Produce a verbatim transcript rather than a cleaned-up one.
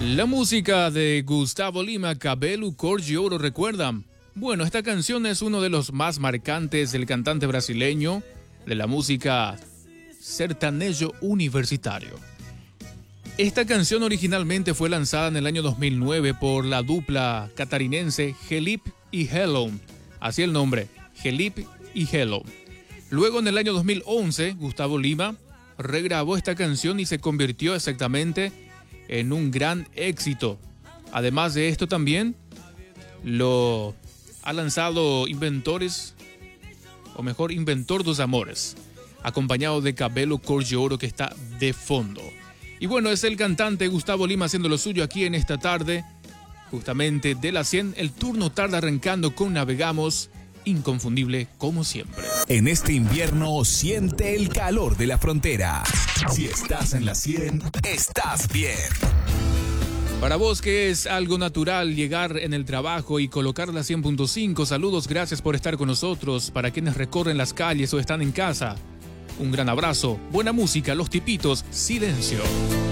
La música de Gustavo Lima, Cabelo Cor de Ouro, ¿recuerdan? Bueno, esta canción es uno de los más marcantes del cantante brasileño de la música sertanejo universitario. Esta canción originalmente fue lanzada en el año dos mil nueve por la dupla catarinense Felipe y Hello, así el nombre, Felipe y Hello. Luego en el año dos mil once, Gustavo Lima regrabó esta canción y se convirtió exactamente en un gran éxito. Además de esto también lo ha lanzado Inventores, o mejor Inventor dos Amores, acompañado de Cabelo Cor de Ouro, que está de fondo. Y bueno, es el cantante Gustavo Lima haciendo lo suyo aquí en esta tarde, justamente de las cien. El turno tarda arrancando con Navegamos, inconfundible como siempre. En este invierno siente el calor de la frontera. Si estás en la cien, estás bien. Para vos que es algo natural llegar en el trabajo y colocar la cien punto cinco, saludos, gracias por estar con nosotros. Para quienes recorren las calles o están en casa, un gran abrazo, buena música, Los Tipitos, Silencio.